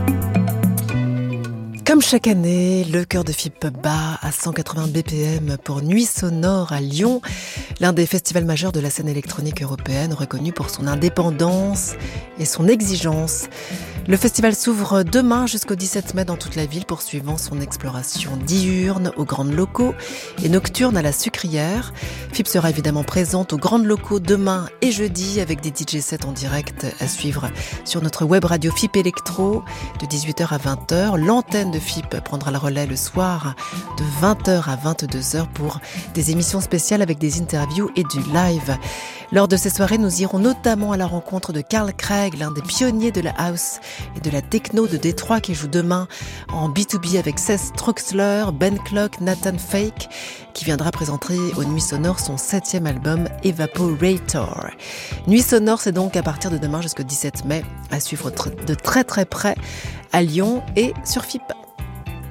Comme chaque année, le cœur de FIP bat à 180 BPM pour Nuit Sonore à Lyon, l'un des festivals majeurs de la scène électronique européenne, reconnu pour son indépendance et son exigence. Le festival s'ouvre demain jusqu'au 17 mai dans toute la ville, poursuivant son exploration diurne aux grandes locaux et nocturne à la sucrière. FIP sera évidemment présente aux grandes locaux demain et jeudi avec des DJ sets en direct à suivre sur notre web radio FIP Electro de 18h à 20h. L'antenne de FIP prendra le relais le soir de 20h à 22h pour des émissions spéciales avec des interviews et du live. Lors de ces soirées, nous irons notamment à la rencontre de Carl Craig, l'un des pionniers de la house et de la techno de Détroit qui joue demain en B2B avec Seth Troxler, Ben Clock, Nathan Fake, qui viendra présenter aux Nuits Sonores son 7e album Evaporator. Nuits Sonores, c'est donc à partir de demain jusqu'au 17 mai, à suivre de très très près à Lyon et sur FIP.